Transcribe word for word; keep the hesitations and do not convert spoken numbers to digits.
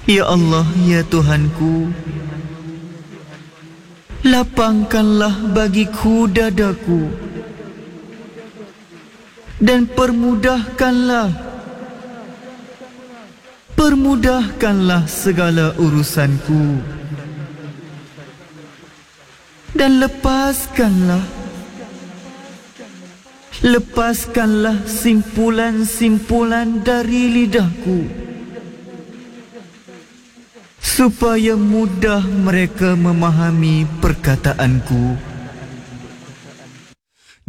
Ya Allah, ya Tuhanku, lapangkanlah bagiku dadaku dan permudahkanlah permudahkanlah segala urusanku dan lepaskanlah lepaskanlah simpulan-simpulan dari lidahku supaya mudah mereka memahami perkataanku